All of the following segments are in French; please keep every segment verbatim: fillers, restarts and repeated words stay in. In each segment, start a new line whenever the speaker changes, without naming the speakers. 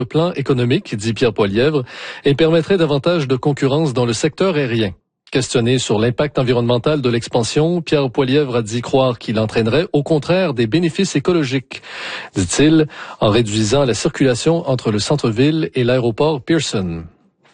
le plan économique, dit Pierre Poilievre, et permettrait davantage de concurrence dans le secteur aérien. Questionné sur l'impact environnemental de l'expansion, Pierre Poilievre a dit croire qu'il entraînerait au contraire des bénéfices écologiques, dit-il, en réduisant la circulation entre le centre-ville et l'aéroport Pearson.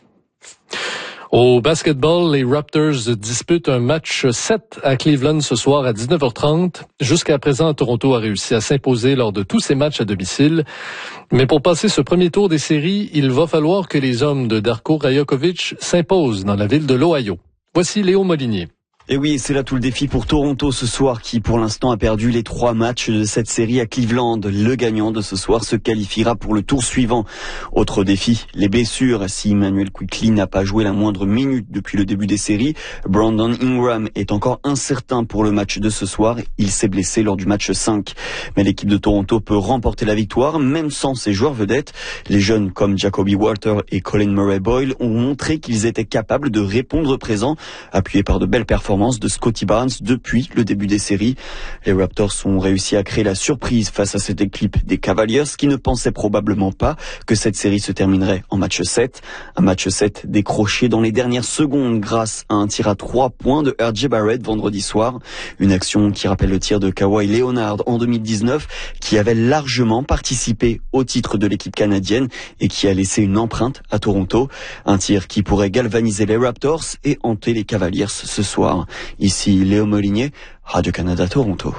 Au basketball, les Raptors disputent un match sept à Cleveland ce soir à dix-neuf heures trente. Jusqu'à présent, Toronto a réussi à s'imposer lors de tous ses matchs à domicile. Mais pour passer ce premier tour des séries, il va falloir que les hommes de Darko Rajakovic s'imposent dans la ville de l'Ohio. Voici Léo Molinier.
Et oui, c'est là tout le défi pour Toronto ce soir qui, pour l'instant, a perdu les trois matchs de cette série à Cleveland. Le gagnant de ce soir se qualifiera pour le tour suivant. Autre défi, les blessures. Si Immanuel Quickley n'a pas joué la moindre minute depuis le début des séries, Brandon Ingram est encore incertain pour le match de ce soir. Il s'est blessé lors du match cinq. Mais l'équipe de Toronto peut remporter la victoire, même sans ses joueurs vedettes. Les jeunes comme Jacoby Walter et Colin Murray-Boyle ont montré qu'ils étaient capables de répondre présent, appuyés par de belles performances de Scottie Barnes depuis le début des séries. Les Raptors ont réussi à créer la surprise face à cette équipe des Cavaliers qui ne pensaient probablement pas que cette série se terminerait en match sept. Un match sept décroché dans les dernières secondes grâce à un tir à trois points de R J Barrett vendredi soir. Une action qui rappelle le tir de Kawhi Leonard en deux mille dix-neuf qui avait largement participé au titre de l'équipe canadienne et qui a laissé une empreinte à Toronto. Un tir qui pourrait galvaniser les Raptors et hanter les Cavaliers ce soir. Ici Léo Molinier, Radio-Canada Toronto.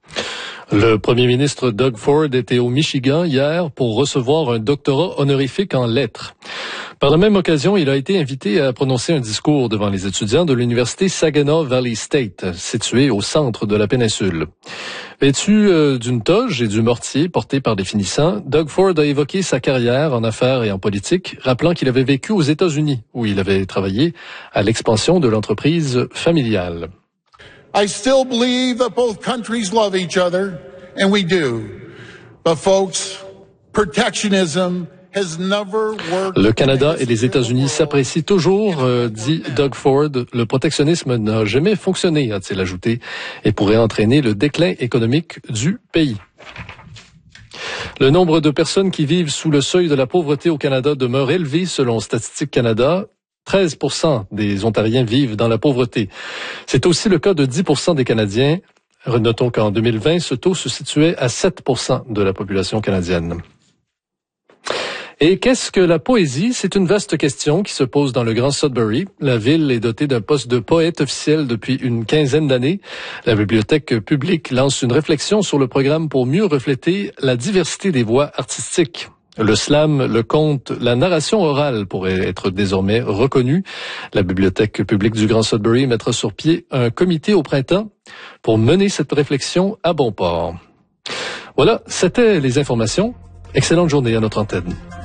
Le premier ministre Doug Ford était au Michigan hier pour recevoir un doctorat honorifique en lettres. Par la même occasion, il a été invité à prononcer un discours devant les étudiants de l'université Saginaw Valley State, située au centre de la péninsule. Vêtu euh, d'une toge et du mortier porté par des finissants, Doug Ford a évoqué sa carrière en affaires et en politique, rappelant qu'il avait vécu aux États-Unis, où il avait travaillé à l'expansion de l'entreprise familiale.
I still believe that both countries love each other, and we do. But folks, protectionism has never worked.
Le Canada et les États-Unis s'apprécient toujours, euh, dit Doug Ford. Le protectionnisme n'a jamais fonctionné, a-t-il ajouté, et pourrait entraîner le déclin économique du pays. Le nombre de personnes qui vivent sous le seuil de la pauvreté au Canada demeure élevé selon Statistique Canada. treize pour cent des Ontariens vivent dans la pauvreté. C'est aussi le cas de dix pour cent des Canadiens. Notons qu'en deux mille vingt, ce taux se situait à sept pour cent de la population canadienne. Et qu'est-ce que la poésie? C'est une vaste question qui se pose dans le Grand Sudbury. La ville est dotée d'un poste de poète officiel depuis une quinzaine d'années. La bibliothèque publique lance une réflexion sur le programme pour mieux refléter la diversité des voix artistiques. Le slam, le conte, la narration orale pourraient être désormais reconnus. La Bibliothèque publique du Grand Sudbury mettra sur pied un comité au printemps pour mener cette réflexion à bon port. Voilà, c'était les informations. Excellente journée à notre antenne.